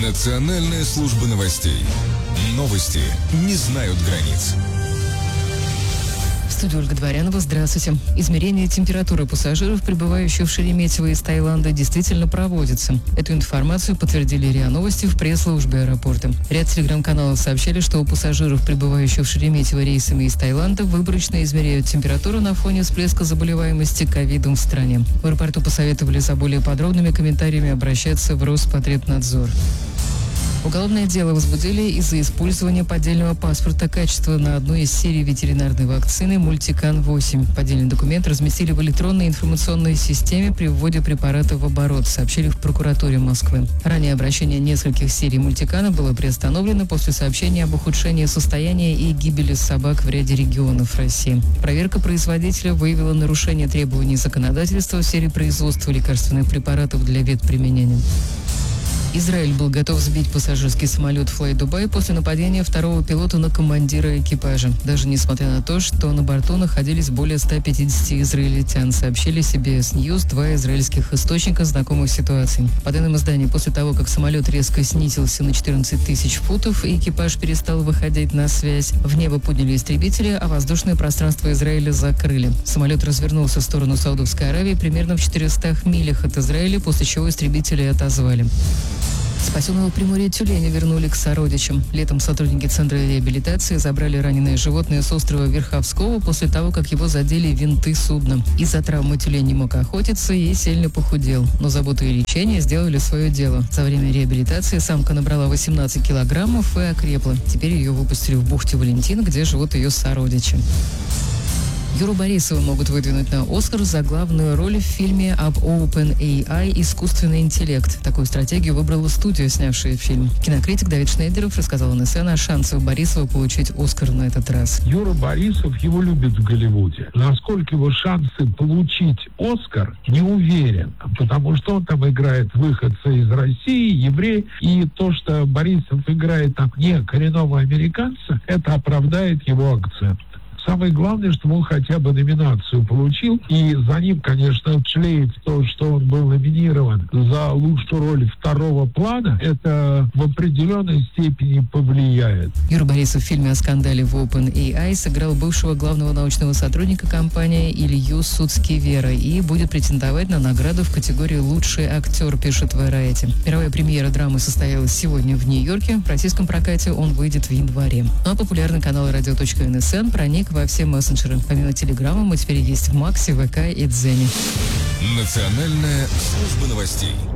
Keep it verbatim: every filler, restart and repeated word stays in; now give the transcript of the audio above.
Национальная служба новостей. Новости не знают границ. В студии Ольга Дворянова. Здравствуйте. Измерение температуры пассажиров, прибывающих в Шереметьево из Таиланда, действительно проводится. Эту информацию подтвердили РИА Новости в пресс-службе аэропорта. Ряд телеграм-каналов сообщали, что у пассажиров, прибывающих в Шереметьево рейсами из Таиланда, выборочно измеряют температуру на фоне всплеска заболеваемости ковидом в стране. В аэропорту посоветовали за более подробными комментариями обращаться в Роспотребнадзор. Уголовное дело возбудили из-за использования поддельного паспорта качества на одной из серий ветеринарной вакцины Мультикан восемь. Поддельный документ разместили в электронной информационной системе при вводе препарата в оборот, сообщили в прокуратуре Москвы. Ранее обращение нескольких серий Мультикана было приостановлено после сообщения об ухудшении состояния и гибели собак в ряде регионов России. Проверка производителя выявила нарушение требований законодательства в сфере производства лекарственных препаратов для ветприменения. Израиль был готов сбить пассажирский самолет Fly Dubai после нападения второго пилота на командира экипажа. Даже несмотря на то, что на борту находились более ста пятидесяти израильтян, сообщили си би эс News два израильских источника, знакомых с ситуацией. По данным издания, после того, как самолет резко снизился на четырнадцать тысяч футов и экипаж перестал выходить на связь, в небо подняли истребители, а воздушное пространство Израиля закрыли. Самолет развернулся в сторону Саудовской Аравии примерно в четырехстах милях от Израиля, после чего истребители отозвали. Спасенного в Приморье тюленя вернули к сородичам. Летом сотрудники Центра реабилитации забрали раненое животное с острова Верховского после того, как его задели винты судна. Из-за травмы тюлень не мог охотиться и сильно похудел. Но забота и лечение сделали свое дело. За время реабилитации самка набрала восемнадцать килограммов и окрепла. Теперь ее выпустили в бухте Валентина, где живут ее сородичи. Юру Борисова могут выдвинуть на «Оскар» за главную роль в фильме об OpenAI «Искусственный интеллект». Такую стратегию выбрала студия, снявшая фильм. Кинокритик Давид Шнейдеров рассказал эн эс эн о шансах Борисова получить «Оскар» на этот раз. Юра Борисов, его любят в Голливуде. Насколько его шансы получить «Оскар», не уверен. Потому что он там играет выходца из России, еврей. И то, что Борисов играет там не коренного американца, это оправдает его акцент. Самое главное, чтобы он хотя бы номинацию получил. И за ним, конечно, шлейф то, что он был номинирован за лучшую роль второго плана, это в определенной степени повлияет. Юра Борисов в фильме о скандале в OpenAI сыграл бывшего главного научного сотрудника компании Илью Суцкивера и будет претендовать на награду в категории «Лучший актер», пишет Variety. Мировая премьера драмы состоялась сегодня в Нью-Йорке. В российском прокате он выйдет в январе. Ну а популярный канал радио.нсн проник во все мессенджеры. Помимо Телеграма мы теперь есть в Максе, ВК и Дзене. Национальная служба новостей.